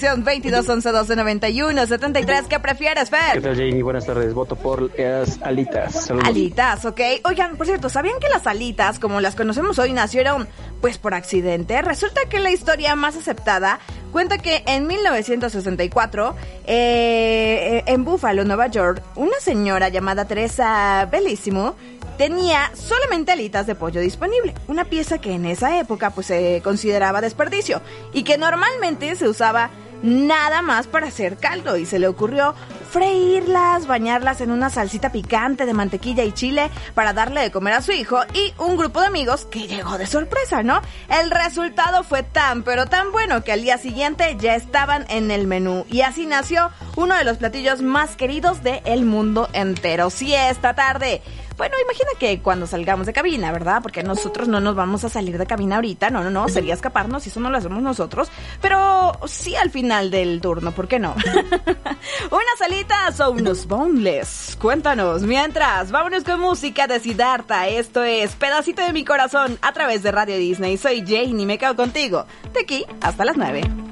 sección 22 11 12 91 73. ¿Qué prefieres, Fer? ¿Qué tal, Janie? Buenas tardes. Voto por las alitas. Saludos. Alitas, ok. Oigan, por cierto, ¿sabían que las alitas, como las conocemos hoy, nacieron pues por accidente? Resulta que la historia más aceptada cuenta que en 1964, en Buffalo, Nueva York, una señora llamada Teresa Bellissimo tenía solamente alitas de pollo disponible, una pieza que en esa época pues se consideraba desperdicio y que normalmente se usaba nada más para hacer caldo, y se le ocurrió freírlas, bañarlas en una salsita picante de mantequilla y chile para darle de comer a su hijo y un grupo de amigos que llegó de sorpresa, ¿no? El resultado fue tan pero tan bueno que al día siguiente ya estaban en el menú, y así nació uno de los platillos más queridos del mundo entero. Sí, esta tarde, bueno, imagina que cuando salgamos de cabina, ¿verdad? Porque nosotros no nos vamos a salir de cabina ahorita, no, sería escaparnos y eso no lo hacemos nosotros, pero sí al final del turno, ¿por qué no? Unas alitas o unos boneless, cuéntanos. Mientras, vámonos con música de Siddhartha. Esto es Pedacito de mi Corazón a través de Radio Disney. Soy Jane y me quedo contigo de aquí hasta las 9.